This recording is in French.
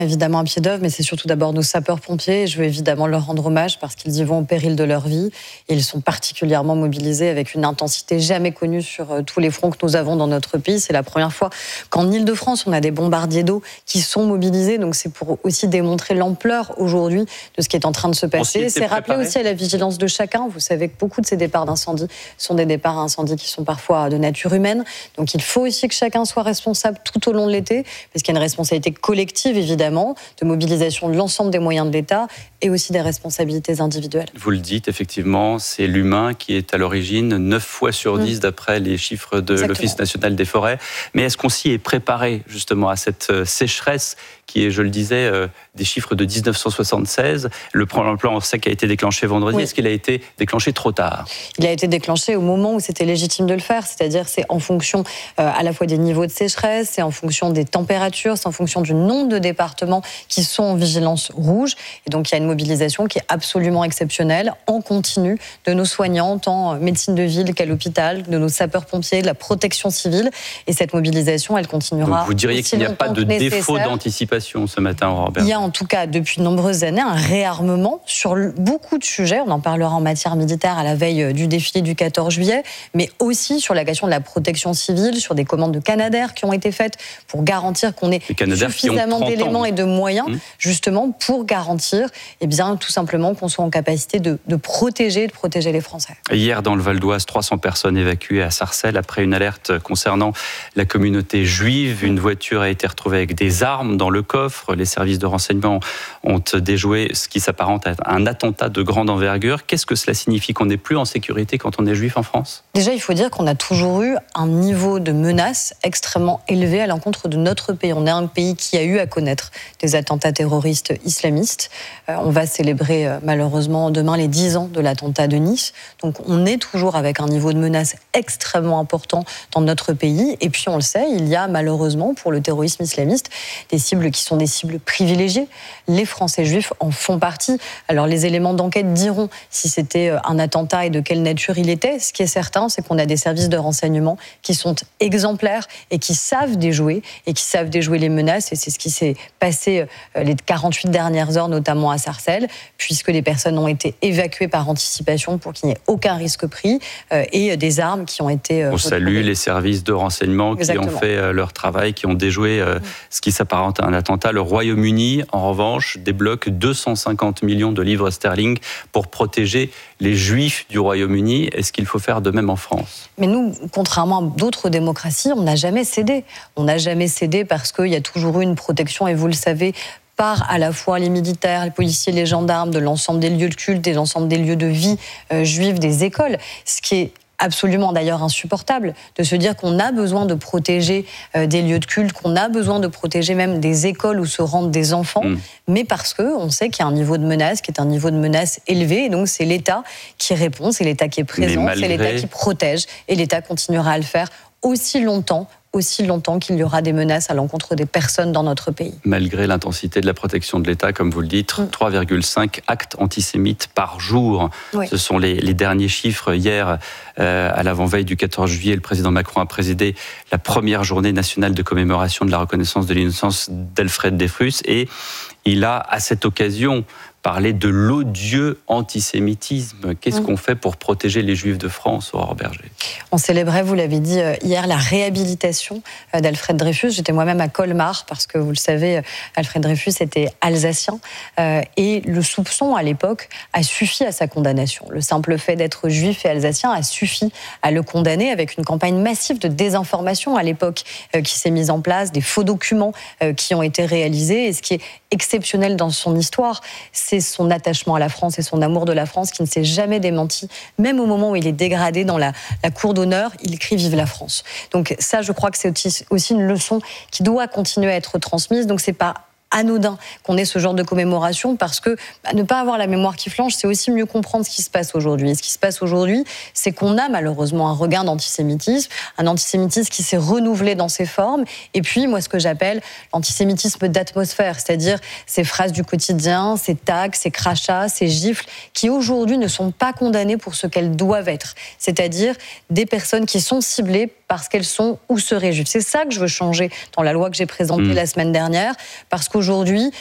Évidemment un pied d'œuvre, mais c'est surtout d'abord nos sapeurs-pompiers. Je veux évidemment leur rendre hommage parce qu'ils y vont au péril de leur vie. Et ils sont particulièrement mobilisés avec une intensité jamais connue sur tous les fronts que nous avons dans notre pays. C'est la première fois qu'en Île-de-France, on a des bombardiers d'eau qui sont mobilisés. Donc c'est pour aussi démontrer l'ampleur aujourd'hui de ce qui est en train de se passer. C'est rappeler aussi à la vigilance de chacun. Vous savez que beaucoup de ces départs d'incendie sont des départs à incendie qui sont parfois de nature humaine. Donc il faut aussi que chacun soit responsable tout au long de l'été, parce qu'il y a une responsabilité collective, évidemment, de mobilisation de l'ensemble des moyens de l'État et aussi des responsabilités individuelles. Vous le dites, effectivement, c'est l'humain qui est à l'origine, 9 fois sur 10 d'après les chiffres de l'Office national des forêts. Mais est-ce qu'on s'y est préparé justement à cette sécheresse qui est, je le disais, des chiffres de 1976 ? Le plan sec a été déclenché vendredi. Est-ce qu'il a été déclenché trop tard ? Il a été déclenché au moment où c'était légitime de le faire, c'est-à-dire c'est en fonction à la fois des niveaux de sécheresse, c'est en fonction des températures, c'est en fonction du nombre de départements qui sont en vigilance rouge. Et donc il y a une mobilisation qui est absolument exceptionnelle, en continu, de nos soignants, tant en médecine de ville qu'à l'hôpital, de nos sapeurs-pompiers, de la protection civile. Et cette mobilisation, elle continuera. Donc vous diriez qu'il n'y a pas de défaut d'anticipation ce matin, Aurore Berger ? Il y a en tout cas, depuis de nombreuses années, un réarmement sur beaucoup de sujets. On en parlera en matière militaire à la veille du défilé du 14 juillet, mais aussi sur la question de la protection civile, sur des commandes de Canadair qui ont été faites pour garantir qu'on ait suffisamment d'éléments et de moyens, justement, pour garantir, tout simplement, qu'on soit en capacité de protéger les Français. Hier, dans le Val d'Oise, 300 personnes évacuées à Sarcelles après une alerte concernant la communauté juive. Une voiture a été retrouvée avec des armes dans le coffre. Les services de renseignement ont déjoué ce qui s'apparente à un attentat de grande envergure. Qu'est-ce que cela signifie qu'on n'est plus en sécurité quand on est juif en France ? Déjà, il faut dire qu'on a toujours eu un niveau de menace extrêmement élevé à l'encontre de notre pays. On est un pays qui a eu à connaître des attentats terroristes islamistes. On va célébrer malheureusement demain les 10 ans de l'attentat de Nice. Donc on est toujours avec un niveau de menace extrêmement important dans notre pays. Et puis on le sait, il y a malheureusement pour le terrorisme islamiste des cibles qui sont des cibles privilégiées. Les Français juifs en font partie. Alors les éléments d'enquête diront si c'était un attentat et de quelle nature il était. Ce qui est certain, c'est qu'on a des services de renseignement qui sont exemplaires et qui savent déjouer les menaces. Et c'est ce qui s'est passé les 48 dernières heures, notamment à Sarcelles, puisque les personnes ont été évacuées par anticipation pour qu'il n'y ait aucun risque pris et des armes qui ont été On salue les services de renseignement qui ont fait leur travail, qui ont déjoué ce qui s'apparente à un attentat. Le Royaume-Uni, en revanche, débloque 250 millions de livres sterling pour protéger les Juifs du Royaume-Uni. Est-ce qu'il faut faire de même en France ? Mais nous, contrairement à d'autres démocraties, on n'a jamais cédé. On n'a jamais cédé parce qu'il y a toujours eu une protection, et vous le savez, par à la fois les militaires, les policiers, les gendarmes, de l'ensemble des lieux de culte, de l'ensemble des lieux de vie juifs, des écoles. Ce qui est absolument d'ailleurs insupportable de se dire qu'on a besoin de protéger des lieux de culte, qu'on a besoin de protéger même des écoles où se rendent des enfants, mais parce qu'on sait qu'il y a un niveau de menace qui est un niveau de menace élevé, et donc c'est l'État qui répond, c'est l'État qui est présent, c'est l'État qui protège, et l'État continuera à le faire aussi longtemps qu'il y aura des menaces à l'encontre des personnes dans notre pays. Malgré l'intensité de la protection de l'État, comme vous le dites, 3,5 actes antisémites par jour. Oui. Ce sont les derniers chiffres. Hier, à l'avant-veille du 14 juillet, le président Macron a présidé la première journée nationale de commémoration de la reconnaissance de l'innocence d'Alfred Dreyfus, et il a, à cette occasion, parlé de l'odieux antisémitisme. Qu'est-ce qu'on fait pour protéger les Juifs de France, Aurore Berger ? On célébrait, vous l'avez dit hier, la réhabilitation d'Alfred Dreyfus. J'étais moi-même à Colmar, parce que vous le savez, Alfred Dreyfus était alsacien. Et le soupçon, à l'époque, a suffi à sa condamnation. Le simple fait d'être juif et alsacien a suffi à le condamner, avec une campagne massive de désinformation à l'époque qui s'est mise en place, des faux documents qui ont été réalisés. Et ce qui est exceptionnel dans son histoire, c'est son attachement à la France et son amour de la France qui ne s'est jamais démenti. Même au moment où il est dégradé dans la cour d'honneur, il crie « Vive la France ». Donc ça, je crois que c'est aussi une leçon qui doit continuer à être transmise. Donc c'est pas anodin qu'on ait ce genre de commémoration, parce que ne pas avoir la mémoire qui flanche, c'est aussi mieux comprendre ce qui se passe aujourd'hui. Et ce qui se passe aujourd'hui, c'est qu'on a malheureusement un regain d'antisémitisme, un antisémitisme qui s'est renouvelé dans ses formes, et puis moi ce que j'appelle l'antisémitisme d'atmosphère, c'est-à-dire ces phrases du quotidien, ces tags, ces crachats, ces gifles, qui aujourd'hui ne sont pas condamnées pour ce qu'elles doivent être, c'est-à-dire des personnes qui sont ciblées parce qu'elles sont ou seraient juives. C'est ça que je veux changer dans la loi que j'ai présentée la semaine dernière, parce qu'aujourd'hui,